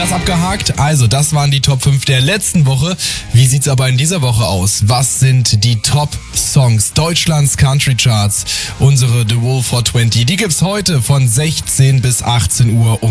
das abgehakt? Also, das waren die Top 5 der letzten Woche. Wie sieht's aber in dieser Woche aus? Was sind die Top-Songs Deutschlands Country Charts? Unsere The Wolf 420, die gibt's heute von 16 bis 18 Uhr.